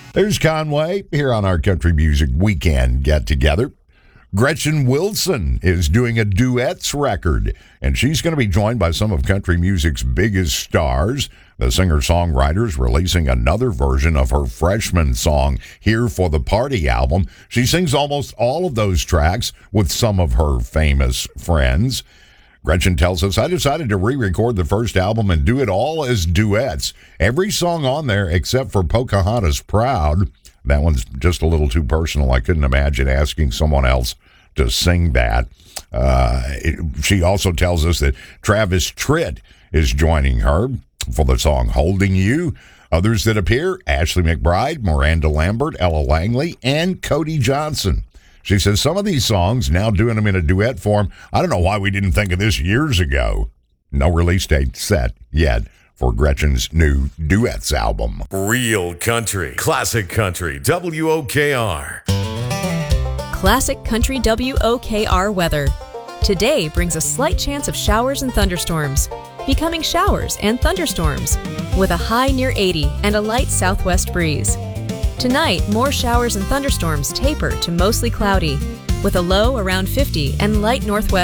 There's Conway here on our Country Music Weekend get-together. Gretchen Wilson is doing a duets record, and she's going to be joined by some of country music's biggest stars. The singer-songwriter's releasing another version of her freshman song, Here for the Party album. She sings almost all of those tracks with some of her famous friends. Gretchen tells us, I decided to re-record the first album and do it all as duets. Every song on there except for Pocahontas Proud. That one's just a little too personal. I couldn't imagine asking someone else to sing that. She also tells us that Travis Tritt is joining her for the song Holding You. Others that appear, Ashley McBryde, Miranda Lambert, Ella Langley, and Cody Johnson. She says some of these songs, now doing them in a duet form, I don't know why we didn't think of this years ago. No release date set yet for Gretchen's new duets album. Real country, classic country, WOKR. Classic country WOKR weather. Today brings a slight chance of showers and thunderstorms, becoming showers and thunderstorms, with a high near 80 and a light southwest breeze. Tonight, more showers and thunderstorms taper to mostly cloudy, with a low around 50 and light northwest